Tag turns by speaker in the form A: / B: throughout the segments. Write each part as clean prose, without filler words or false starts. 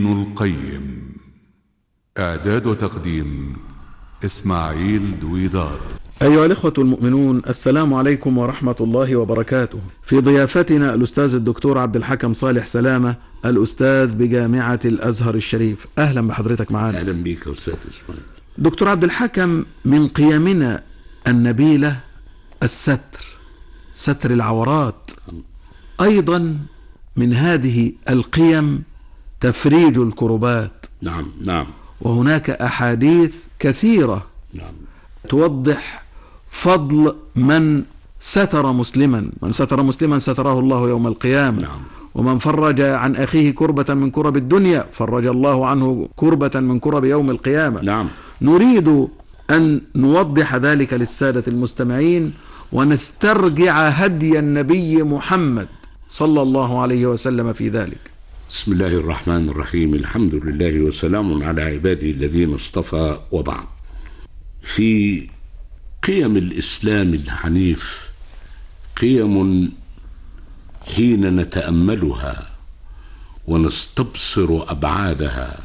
A: ابن القيم. إعداد وتقديم إسماعيل دويدار.
B: أيها الإخوة المؤمنون، السلام عليكم ورحمة الله وبركاته. في ضيافتنا الأستاذ الدكتور عبد الحكم صالح سلامة، الأستاذ بجامعة الأزهر الشريف. أهلا بحضرتك معنا.
C: أهلا بك أستاذ إسماعيل.
B: دكتور عبد الحكم، من قيمنا النبيلة الستر، ستر العورات. أيضا من هذه القيم تفريج الكربات.
C: نعم.
B: وهناك أحاديث كثيرة توضح فضل من ستر مسلما. من ستر مسلما ستره الله يوم القيامة. ومن فرج عن أخيه كربة من كرب الدنيا فرج الله عنه كربة من كرب يوم القيامة. نريد أن نوضح ذلك للسادة المستمعين ونسترجع هدي النبي محمد صلى الله عليه وسلم في ذلك.
C: بسم الله الرحمن الرحيم. الحمد لله وسلام على عباده الذين اصطفى، وبعد. في قيم الإسلام الحنيف قيم حين نتأملها ونستبصر أبعادها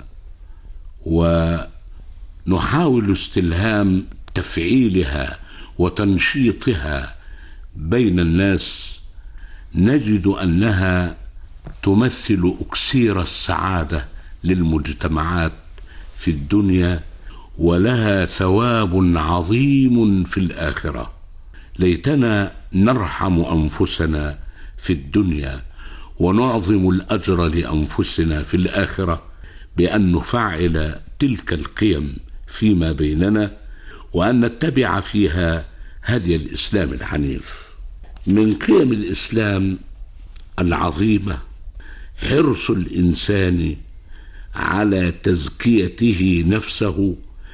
C: ونحاول استلهام تفعيلها وتنشيطها بين الناس، نجد أنها تمثل أكسير السعادة للمجتمعات في الدنيا، ولها ثواب عظيم في الآخرة. ليتنا نرحم أنفسنا في الدنيا ونعظم الأجر لأنفسنا في الآخرة بأن نفعل تلك القيم فيما بيننا، وأن نتبع فيها هدي الإسلام الحنيف. من قيم الإسلام العظيمة حرص الإنسان على تزكيته نفسه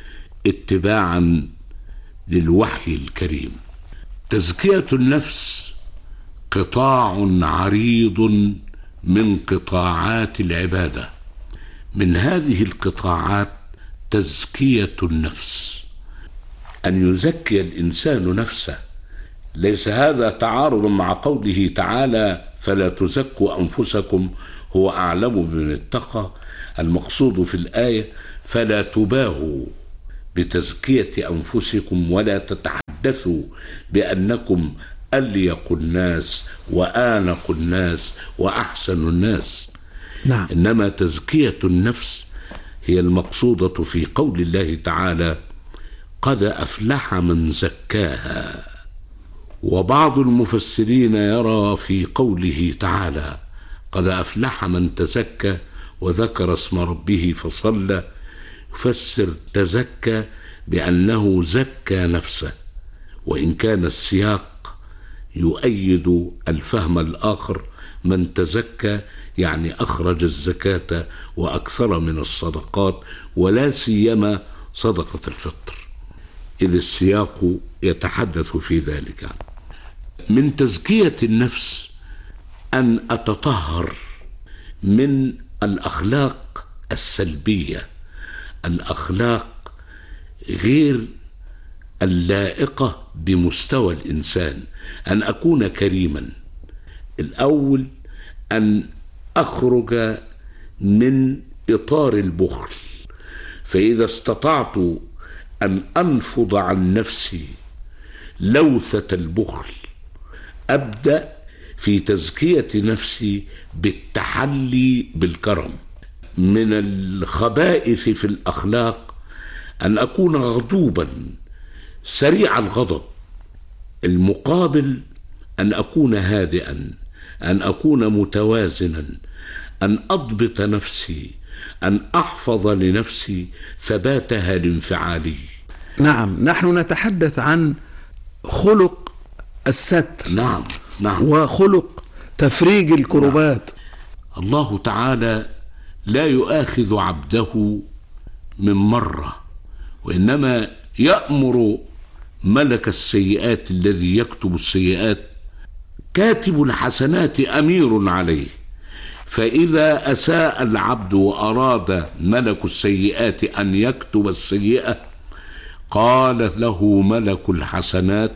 C: اتباعا للوحي الكريم. تزكية النفس قطاع عريض من قطاعات العبادة. من هذه القطاعات تزكية النفس، أن يزكي الإنسان نفسه. ليس هذا تعارض مع قوله تعالى: فلا تزكوا أنفسكم هو أعلم بمن اتقى. المقصود في الآية: فلا تباهوا بتزكية أنفسكم ولا تتحدثوا بأنكم أليق الناس وآنق الناس وأحسن الناس. إنما تزكية النفس هي المقصودة في قول الله تعالى: قد أفلح من زكاها. وبعض المفسرين يرى في قوله تعالى: قد أفلح من تزكى وذكر اسم ربه فصلى، يفسر تزكى بأنه زكى نفسه، وإن كان السياق يؤيد الفهم الآخر: من تزكى يعني أخرج الزكاة وأكثر من الصدقات، ولا سيما صدقة الفطر، إذ السياق يتحدث في ذلك. من تزكية النفس أن أتطهر من الأخلاق السلبية، الأخلاق غير اللائقة بمستوى الإنسان. أن أكون كريما. الأول أن أخرج من إطار البخل، فإذا استطعت أن أنفض عن نفسي لوثة البخل أبدأ في تزكية نفسي بالتحلي بالكرم. من الخبائث في الأخلاق أن أكون غضوبا سريع الغضب. المقابل أن أكون هادئا، أن أكون متوازنا، أن أضبط نفسي، أن أحفظ لنفسي ثباتها الانفعالي.
B: نعم، نحن نتحدث عن خلق الستر.
C: نعم.
B: وخلق تفريج الكربات.
C: الله تعالى لا يؤاخذ عبده من مرة، وإنما يأمر ملك السيئات الذي يكتب السيئات: كاتب الحسنات أمير عليه، فإذا أساء العبد وأراد ملك السيئات أن يكتب السيئة قال له ملك الحسنات: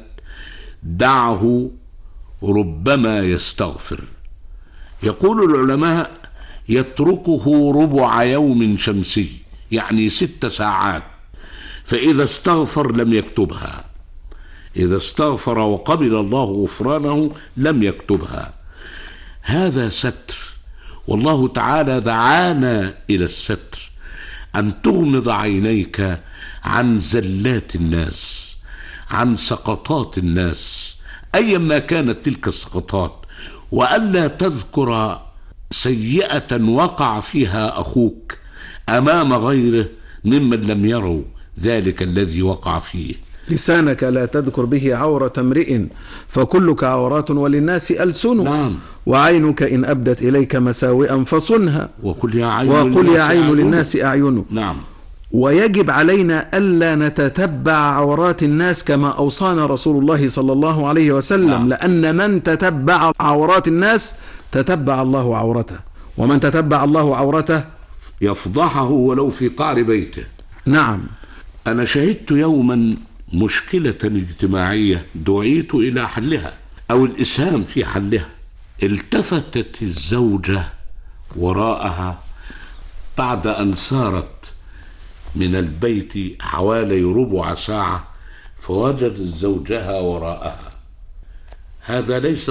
C: دعه ربما يستغفر. يقول العلماء: يتركه ربع يوم شمسي، يعني 6 ساعات، فإذا استغفر لم يكتبها، إذا استغفر وقبل الله غفرانه لم يكتبها. هذا ستر، والله تعالى دعانا إلى الستر، أن تغمض عينيك عن زلات الناس، عن سقطات الناس أيا ما كانت تلك السقطات، وألا تذكر سيئة وقع فيها أخوك أمام غيره ممن لم يروا ذلك الذي وقع فيه.
B: لسانك لا تذكر به عورة امرئ فكلك عورات وللناس ألسن.
C: نعم.
B: وعينك إن أبدت إليك مساوئا فصنها
C: وقل يا
B: عين للناس أعين.
C: نعم.
B: ويجب علينا ألا نتتبع عورات الناس كما أوصانا رسول الله صلى الله عليه وسلم. نعم. لأن من تتبع عورات الناس تتبع الله عورته، ومن تتبع الله عورته
C: يفضحه ولو في قعر بيته.
B: نعم.
C: أنا شهدت يوما مشكلة اجتماعية دعيت إلى حلها أو الإسهام في حلها. التفتت الزوجة وراءها بعد أن سارت من البيت حوالي ربع ساعة، فوجدت زوجها وراءها. هذا ليس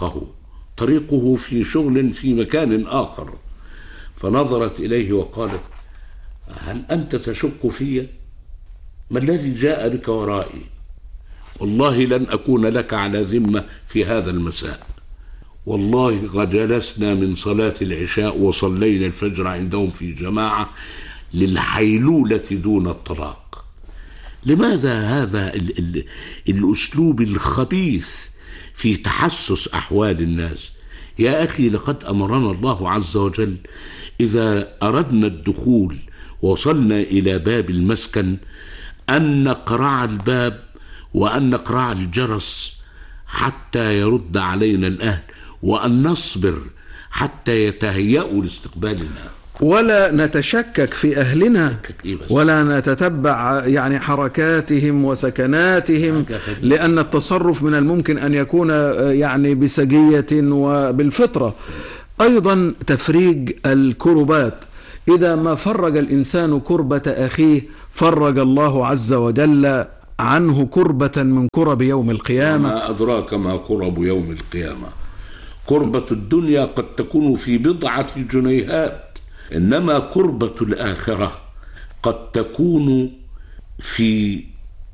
C: طريقه في شغل في مكان آخر. فنظرت إليه وقالت: هل أنت تشك في؟ ما الذي جاء بك ورائي؟ والله لن أكون لك على ذمة في هذا المساء. والله قد جلسنا من صلاة العشاء وصلينا الفجر عندهم في جماعة للحيلولة دون الطلاق. لماذا هذا الأسلوب الخبيث في تحسس أحوال الناس؟ يا أخي، لقد أمرنا الله عز وجل إذا أردنا الدخول وصلنا إلى باب المسكن أن نقرع الباب وأن نقرع الجرس حتى يرد علينا الأهل، وأن نصبر حتى يتهيأوا لاستقبالنا،
B: ولا نتشكك في أهلنا ولا نتتبع يعني حركاتهم وسكناتهم، لأن التصرف من الممكن أن يكون يعني بسجية وبالفطرة. أيضا تفريج الكربات، إذا ما فرج الإنسان كربة أخيه فرج الله عز وجل عنه كربة من كرب يوم القيامة.
C: ما أدراك ما كرب يوم القيامة. كربة الدنيا قد تكون في 10 جنيهات، إنما كربة الآخرة قد تكون في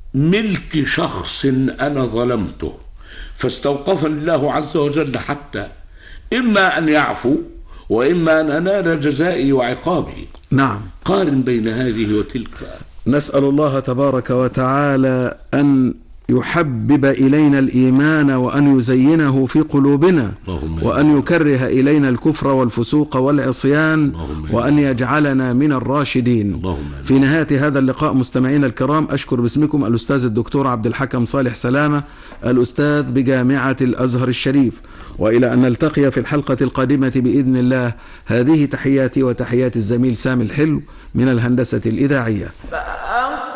C: ملك شخص أنا ظلمته فاستوقفني الله عز وجل حتى إما أن يعفو وإما أن أنال جزائي وعقابي.
B: نعم.
C: قارن بين هذه وتلك.
B: نسأل الله تبارك وتعالى أن يحبب إلينا الإيمان وأن يزينه في قلوبنا، وأن يكره إلينا الكفر والفسوق والعصيان، وأن يجعلنا من الراشدين. في نهاية هذا اللقاء مستمعينا الكرام، أشكر باسمكم الأستاذ الدكتور عبد الحكم صالح سلامة، الأستاذ بجامعة الأزهر الشريف، وإلى أن نلتقي في الحلقة القادمة بإذن الله. هذه تحياتي وتحيات الزميل سامي الحلو من الهندسة الإذاعية.